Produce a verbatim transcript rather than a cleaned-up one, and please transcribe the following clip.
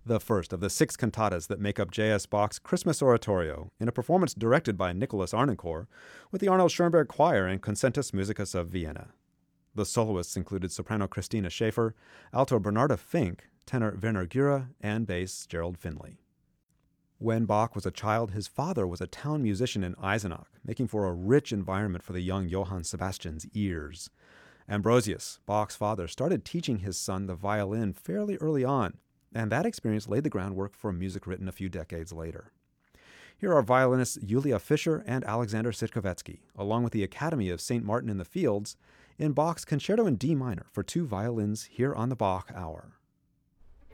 the first of the six cantatas that make up J S. Bach's Christmas Oratorio, in a performance directed by Nicholas Arnoncourt, with the Arnold Schoenberg Choir and Concentus Musicus of Vienna. The soloists included soprano Christina Schaefer, alto Bernarda Fink, tenor Werner Gura, and bass Gerald Finley. When Bach was a child, his father was a town musician in Eisenach, making for a rich environment for the young Johann Sebastian's ears. Ambrosius, Bach's father, started teaching his son the violin fairly early on, and that experience laid the groundwork for music written a few decades later. Here are violinists Julia Fischer and Alexander Sitkovetsky, along with the Academy of Saint Martin in the Fields, in Bach's Concerto in D minor for two violins here on the Bach Hour.